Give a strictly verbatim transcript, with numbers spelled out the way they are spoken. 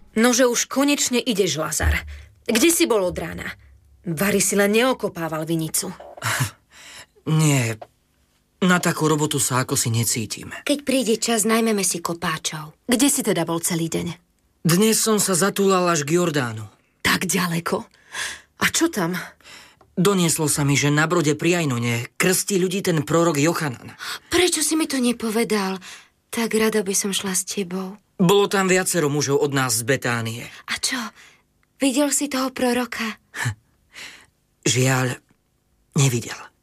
Nože už konečne ideš, Lazar. Kde si bol od rána? Vary si len neokopával vinicu. Nie, na takú robotu sa ako si necítim. Keď príde čas, najmeme si kopáčov. Kde si teda bol celý deň? Dnes som sa zatúlal až k Jordánu. Tak ďaleko? A čo tam? Donieslo sa mi, že na brode pri Ajnone krstí ľudí ten prorok Jochanan. Prečo si mi to nepovedal? Tak rada by som šla s tebou. Bolo tam viacero mužov od nás z Betánie. A čo? Videl si toho proroka? Žiaľ, nevidel.